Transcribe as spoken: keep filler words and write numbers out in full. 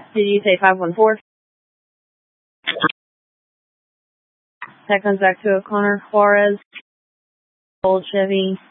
Did you say five one four? That comes back to O'Connor Juarez, old Chevy.